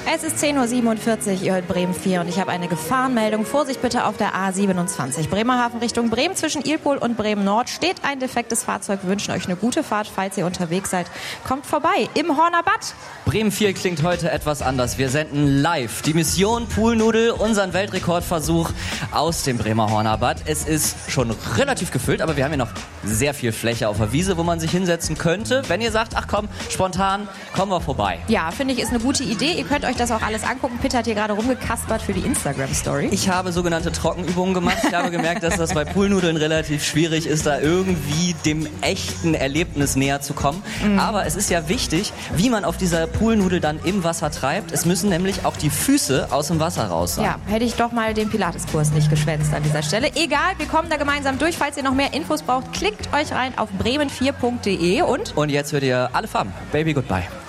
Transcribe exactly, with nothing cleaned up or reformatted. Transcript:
Es ist zehn Uhr siebenundvierzig, ihr hört Bremen vier und ich habe eine Gefahrenmeldung. Vorsicht bitte auf der A siebenundzwanzig. Bremerhaven Richtung Bremen. Zwischen Ilpol und Bremen Nord steht ein defektes Fahrzeug. Wir wünschen euch eine gute Fahrt, falls ihr unterwegs seid. Kommt vorbei im Horner Bad. Bremen vier klingt heute etwas anders. Wir senden live die Mission Poolnudel, unseren Weltrekordversuch aus dem Bremer Horner Bad. Es ist schon relativ gefüllt, aber wir haben hier noch sehr viel Fläche auf der Wiese, wo man sich hinsetzen könnte. Wenn ihr sagt, ach komm, spontan, kommen wir vorbei. Ja, finde ich, ist eine gute Idee. Ihr könnt euch das auch alles angucken. Peter hat hier gerade rumgekaspert für die Instagram-Story. Ich habe sogenannte Trockenübungen gemacht. Ich habe gemerkt, dass das bei Poolnudeln relativ schwierig ist, da irgendwie dem echten Erlebnis näher zu kommen. Mhm. Aber es ist ja wichtig, wie man auf dieser Poolnudel dann im Wasser treibt. Es müssen nämlich auch die Füße aus dem Wasser raus sein. Ja, hätte ich doch mal den Pilates-Kurs nicht geschwänzt an dieser Stelle. Egal, wir kommen da gemeinsam durch. Falls ihr noch mehr Infos braucht, klickt euch rein auf bremen vier punkt de und... Und jetzt hört ihr alle Farben. Baby, goodbye.